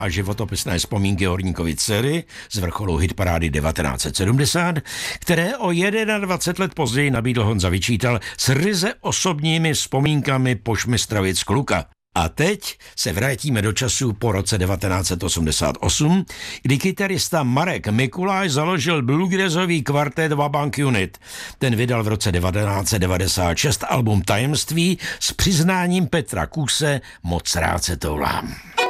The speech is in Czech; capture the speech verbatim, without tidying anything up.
a životopisné vzpomínky horníkovy dcery z vrcholu hitparády devatenáct set sedmdesát, které o dvacet jedna let později nabídl Honza Vyčítal s ryze osobními vzpomínkami Pošmistrovic kluka. A teď se vrátíme do času po roce devatenáct set osmdesát osm, kdy kytarista Marek Mikuláš založil bluegrassový kvartet Vabank Unit. Ten vydal v roce devatenáct set devadesát šest album Tajemství s přiznáním Petra Kůse Moc rád se toulám.